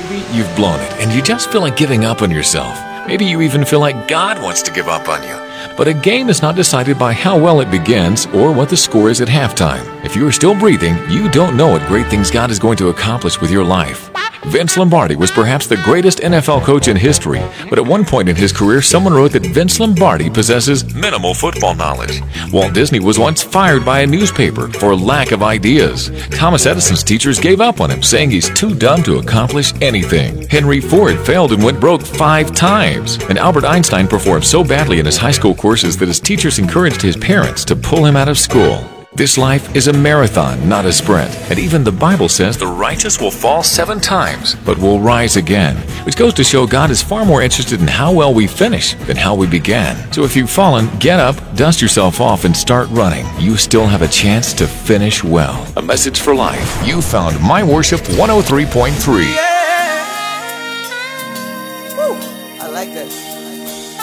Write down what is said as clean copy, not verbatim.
Maybe you've blown it and you just feel like giving up on yourself. Maybe you even feel like God wants to give up on you. But a game is not decided by how well it begins or what the score is at halftime. If you are still breathing, you don't know what great things God is going to accomplish with your life. Vince Lombardi was perhaps the greatest NFL coach in history, but at one point in his career, someone wrote that Vince Lombardi possesses minimal football knowledge. Walt Disney was once fired by a newspaper for lack of ideas. Thomas Edison's teachers gave up on him, saying he's too dumb to accomplish anything. Henry Ford failed and went broke 5 times. And Albert Einstein performed so badly in his high school courses that his teachers encouraged his parents to pull him out of school. This life is a marathon, not a sprint. And even the Bible says the righteous will fall 7 times, but will rise again. Which goes to show God is far more interested in how well we finish than how we began. So if you've fallen, get up, dust yourself off, and start running. You still have a chance to finish well. A message for life. You found My Worship 103.3. Yeah. Woo. I like this.